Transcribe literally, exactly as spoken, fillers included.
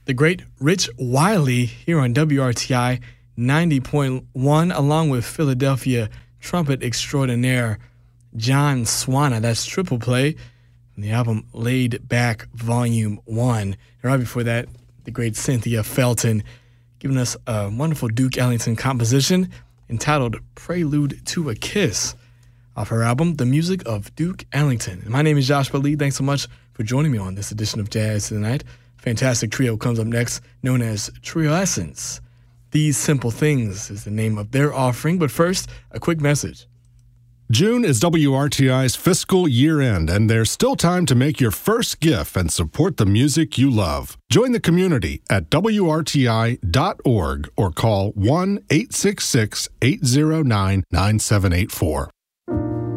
the great Rich Wiley here on W R T I ninety point one, along with Philadelphia trumpet extraordinaire John Swana. That's Triple Play from the album Laid Back Volume one. And right before that, the great Cynthia Felton giving us a wonderful Duke Ellington composition entitled Prelude to a Kiss off her album, The Music of Duke Ellington. And my name is Joshua Lee. Thanks so much for joining me on this edition of Jazz Tonight. Fantastic trio comes up next, known as Trio Essence. These Simple Things is the name of their offering, but first, a quick message. June is W R T I's fiscal year end, and there's still time to make your first gift and support the music you love. Join the community at W R T I dot org or call one eight six six, eight zero nine, nine seven eight four.